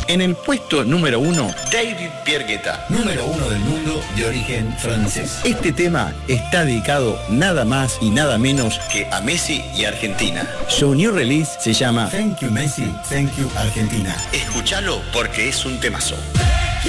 En el puesto número 1, David Pierre Guetta, número 1 del mundo de origen francés. Este tema está dedicado nada más y nada menos que a Messi y Argentina. Su new release se llama Thank You Messi, Thank You Argentina. Escúchalo porque es un temazo.